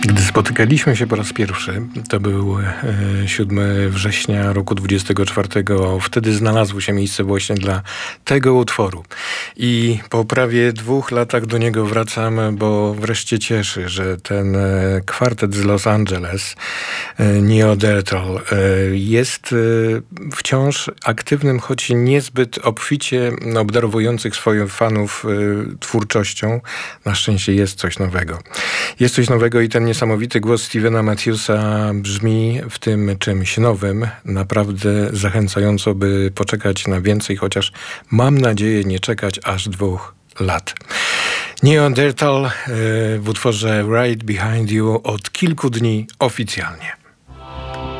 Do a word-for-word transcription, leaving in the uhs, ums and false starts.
Gdy spotykaliśmy się po raz pierwszy, to był e, siódmego września roku dwudziestego czwartego. Wtedy znalazło się miejsce właśnie dla tego utworu. I po prawie dwóch latach do niego wracam, bo wreszcie cieszy, że ten e, kwartet z Los Angeles, e, Neanderthal, e, jest e, wciąż aktywnym, choć niezbyt obficie obdarowujących swoich fanów e, twórczością. Na szczęście jest coś nowego. Jest coś nowego i ten niesamowity głos Stevena Matthewsa brzmi w tym czymś nowym. Naprawdę zachęcająco, by poczekać na więcej, chociaż mam nadzieję nie czekać aż dwóch lat. Neanderthal w utworze Right Behind You od kilku dni oficjalnie.